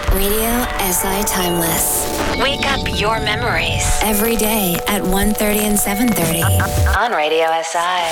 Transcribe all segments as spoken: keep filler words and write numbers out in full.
Radio S I Timeless. Wake up your memories. Every day at one thirty and seven thirty. On Radio S I.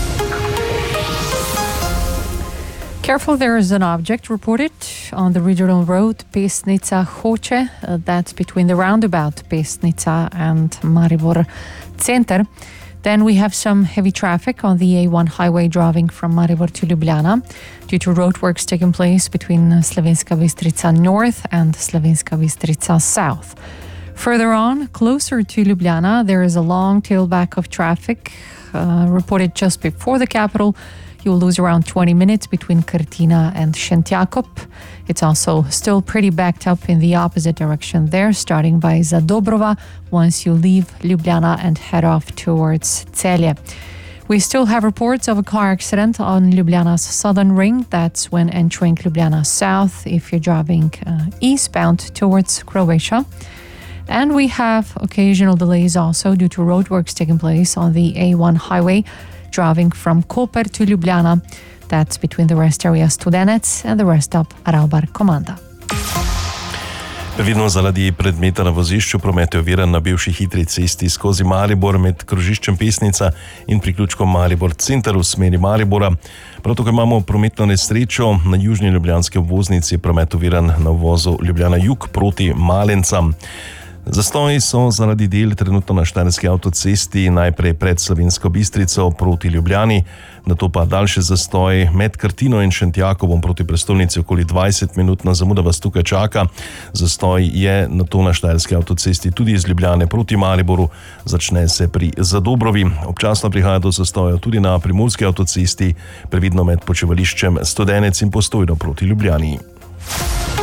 Careful, there is an object reported on the regional road Pesnica-Hoče. Uh, that's between the roundabout Pesnica and Maribor Center. Then we have some heavy traffic on the A one highway driving from Maribor to Ljubljana due to roadworks taking place between Slovenska Bistrica North and Slovenska Bistrica South. Further on, closer to Ljubljana, there is a long tailback of traffic uh, reported just before the capital. You will lose around twenty minutes between Krtina and Šentjakov. It's also still pretty backed up in the opposite direction there, starting by Zadobrova once you leave Ljubljana and head off towards Celje. We still have reports of a car accident on Ljubljana's southern ring. That's when entering Ljubljana south if you're driving uh, eastbound towards Croatia. And we have occasional delays also due to roadworks taking place on the A one highway driving from Koper to Ljubljana. That's between the rest area Studenec and the rest stop Ravbar-Komanda. Previdno zaradi predmeta na vozišču promet je oviran na bivši hitri cesti skozi Maribor med krožiščem Pesnica in priključkom Maribor Center v smeri Maribora. Prav tako imamo prometno nesrečo na južni ljubljanski obvoznici, promet oviran na vozu Ljubljana jug proti Malencam. Zastoji so zaradi del trenutno na štajerski avtocesti, najprej pred Slovensko Bistrico proti Ljubljani, nato pa daljši zastoj med Krtino in Šentjakovom proti prestolnici, okoli dvajset minutna zamuda vas tukaj čaka. Zastoj je nato na štajerski avtocesti tudi iz Ljubljane proti Mariboru, začne se pri Zadobrovi. Občasno prihaja do zastojev tudi na primorski avtocesti, previdno med počivališčem Studenec in Postojno proti Ljubljani.